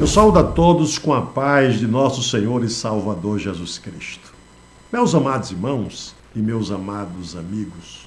Eu saúdo a todos com a paz de nosso Senhor e Salvador Jesus Cristo. Meus amados irmãos e meus amados amigos,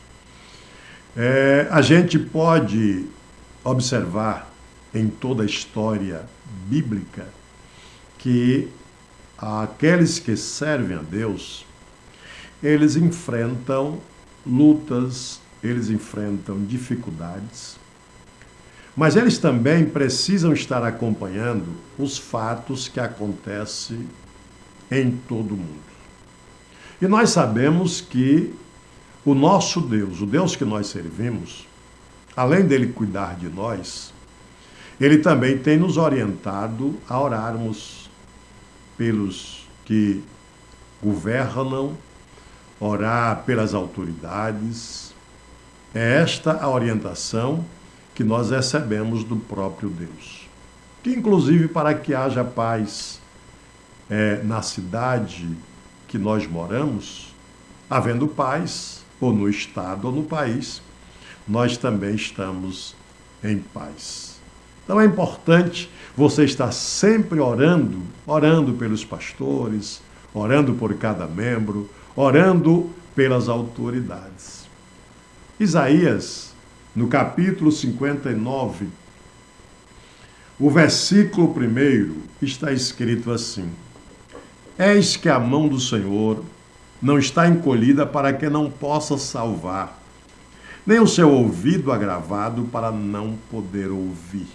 a gente pode observar em toda a história bíblica que aqueles que servem a Deus, eles enfrentam lutas, eles enfrentam dificuldades, mas eles também precisam estar acompanhando os fatos que acontecem em todo o mundo. E nós sabemos que o nosso Deus, o Deus que nós servimos, além dele cuidar de nós, ele também tem nos orientado a orarmos pelos que governam, orar pelas autoridades. É esta a orientação que nós recebemos do próprio Deus. Que inclusive para que haja paz na cidade que nós moramos, havendo paz, ou no estado ou no país, nós também estamos em paz. Então é importante você estar sempre orando pelos pastores, orando por cada membro, orando pelas autoridades. Isaías, no capítulo 59, o versículo 1 está escrito assim: Eis que a mão do Senhor não está encolhida para que não possa salvar, nem o seu ouvido agravado para não poder ouvir.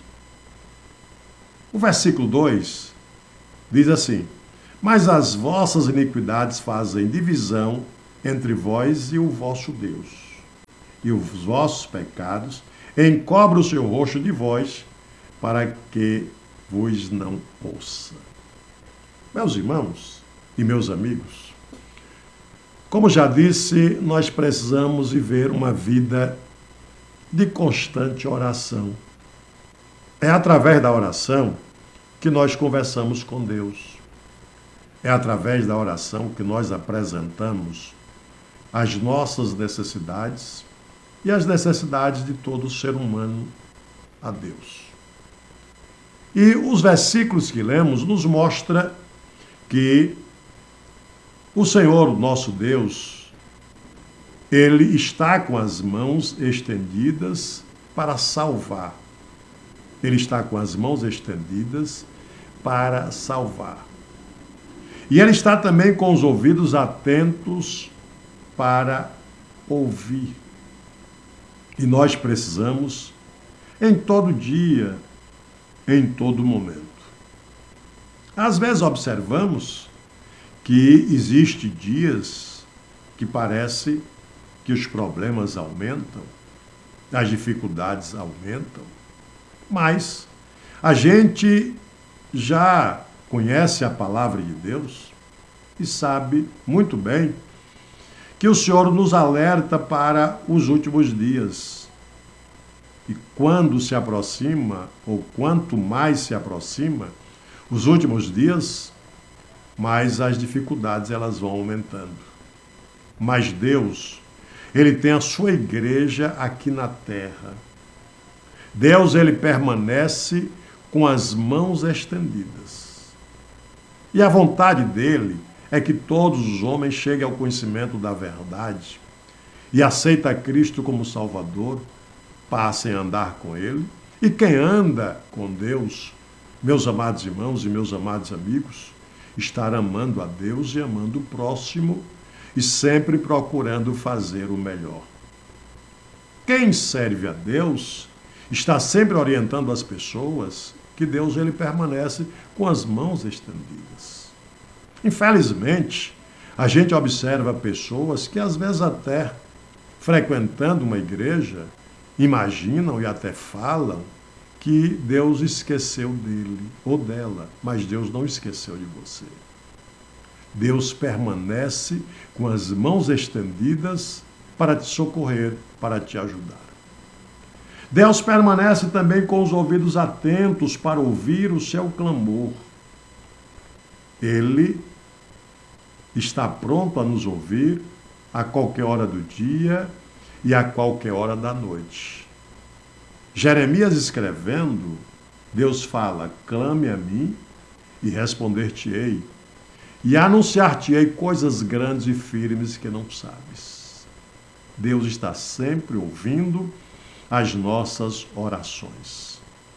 O versículo 2 diz assim: Mas as vossas iniquidades fazem divisão entre vós e o vosso Deus, e os vossos pecados encobrem o seu rosto de vós, para que vos não ouça. Meus irmãos e meus amigos, como já disse, nós precisamos viver uma vida de constante oração. É através da oração que nós conversamos com Deus. É através da oração que nós apresentamos as nossas necessidades e as necessidades de todo ser humano a Deus. E os versículos que lemos nos mostram que o Senhor, nosso Deus, ele está com as mãos estendidas para salvar. Ele está com as mãos estendidas para salvar. E ele está também com os ouvidos atentos para ouvir. E nós precisamos, em todo dia, em todo momento. Às vezes observamos que existem dias que parece que os problemas aumentam, as dificuldades aumentam, mas a gente já conhece a palavra de Deus e sabe muito bem que o Senhor nos alerta para os últimos dias. E quando se aproxima, ou quanto mais se aproxima, os últimos dias, mais as dificuldades elas vão aumentando. Mas Deus, ele tem a sua igreja aqui na terra. Deus, ele permanece com as mãos estendidas. E a vontade dele é que todos os homens cheguem ao conhecimento da verdade e aceitem Cristo como Salvador, passem a andar com ele. E quem anda com Deus, meus amados irmãos e meus amados amigos, estar amando a Deus e amando o próximo e sempre procurando fazer o melhor. Quem serve a Deus está sempre orientando as pessoas que Deus ele permanece com as mãos estendidas. Infelizmente, a gente observa pessoas que às vezes até frequentando uma igreja imaginam e até falam que Deus esqueceu dele ou dela, mas Deus não esqueceu de você. Deus permanece com as mãos estendidas para te socorrer, para te ajudar. Deus permanece também com os ouvidos atentos para ouvir o seu clamor. Ele está pronto a nos ouvir a qualquer hora do dia e a qualquer hora da noite. Jeremias, escrevendo Deus fala: clame a mim e responder-te-ei, e anunciar-te-ei coisas grandes e firmes que não sabes. Deus está sempre ouvindo as nossas orações.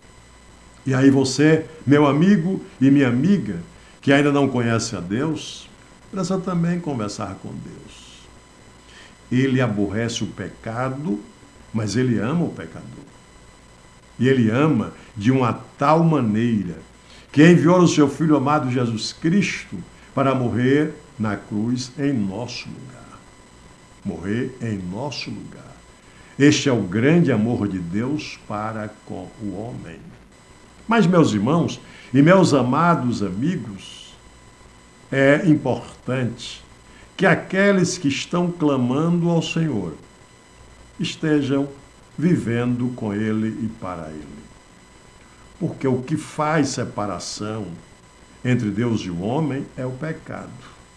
E aí você, meu amigo e minha amiga, que ainda não conhece a Deus, precisa também conversar com Deus. Ele aborrece o pecado, mas ele ama o pecador. E ele ama de uma tal maneira que enviou o seu Filho amado Jesus Cristo para morrer na cruz em nosso lugar. Morrer em nosso lugar. Este é o grande amor de Deus para com o homem. Mas, meus irmãos e meus amados amigos, é importante que aqueles que estão clamando ao Senhor estejam vivendo com Ele e para Ele. Porque o que faz separação entre Deus e o homem é o pecado.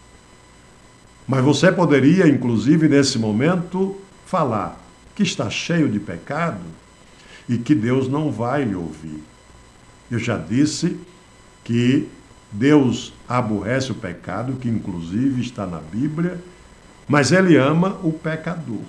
Mas você poderia, inclusive, nesse momento, falar que está cheio de pecado e que Deus não vai lhe ouvir. Eu já disse que Deus aborrece o pecado, que inclusive está na Bíblia, mas Ele ama o pecador.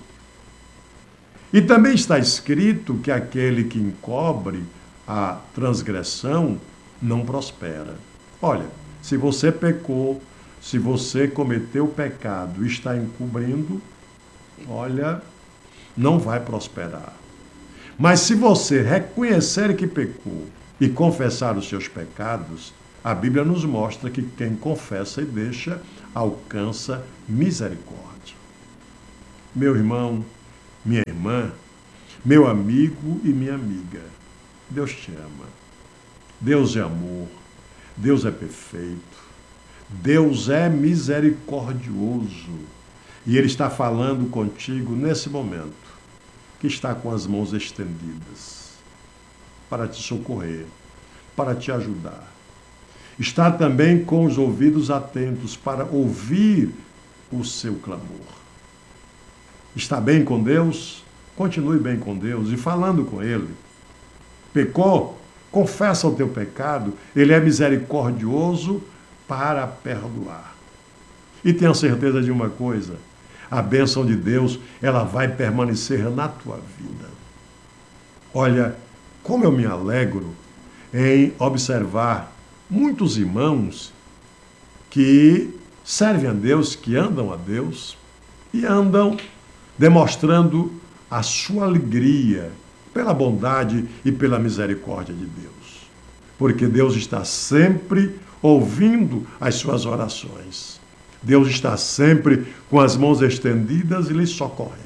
E também está escrito que aquele que encobre a transgressão não prospera. Olha, se você pecou, se você cometeu pecado e está encobrindo, olha, não vai prosperar. Mas se você reconhecer que pecou e confessar os seus pecados, a Bíblia nos mostra que quem confessa e deixa alcança misericórdia. Meu irmão, minha irmã, meu amigo e minha amiga, Deus te ama. Deus é amor. Deus é perfeito. Deus é misericordioso. E Ele está falando contigo nesse momento, que está com as mãos estendidas para te socorrer, para te ajudar. Está também com os ouvidos atentos para ouvir o seu clamor. Está bem com Deus? Continue bem com Deus e falando com Ele. Pecou? Confessa o teu pecado. Ele é misericordioso para perdoar. E tenha certeza de uma coisa: a bênção de Deus, ela vai permanecer na tua vida. Olha, como eu me alegro em observar muitos irmãos que servem a Deus, que andam a Deus e andam demonstrando a sua alegria pela bondade e pela misericórdia de Deus. Porque Deus está sempre ouvindo as suas orações. Deus está sempre com as mãos estendidas e lhe socorrendo.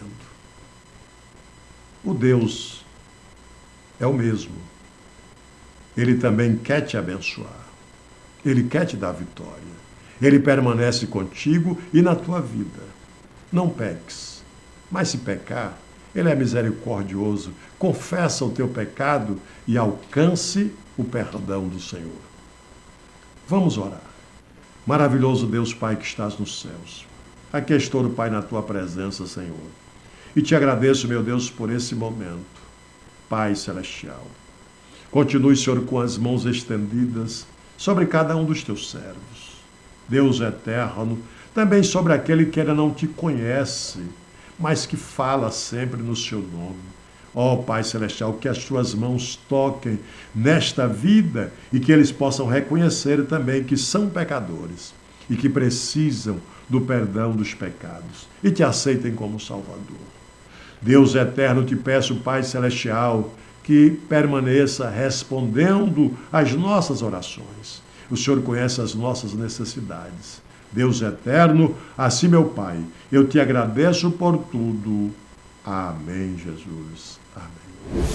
O Deus é o mesmo. Ele também quer te abençoar. Ele quer te dar vitória. Ele permanece contigo e na tua vida. Não peques. Mas se pecar, Ele é misericordioso. Confessa o teu pecado e alcance o perdão do Senhor. Vamos orar. Maravilhoso Deus Pai que estás nos céus. Aqui estou, Pai, na tua presença, Senhor. E te agradeço, meu Deus, por esse momento. Pai celestial. Continue, Senhor, com as mãos estendidas sobre cada um dos teus servos. Deus eterno, também sobre aquele que ainda não te conhece, mas que fala sempre no seu nome. Ó Pai Celestial, que as tuas mãos toquem nesta vida e que eles possam reconhecer também que são pecadores e que precisam do perdão dos pecados e te aceitem como Salvador. Deus eterno, te peço, Pai Celestial, que permaneça respondendo às nossas orações. O Senhor conhece as nossas necessidades. Deus eterno, assim, meu Pai, eu te agradeço por tudo. Amém, Jesus. Amém.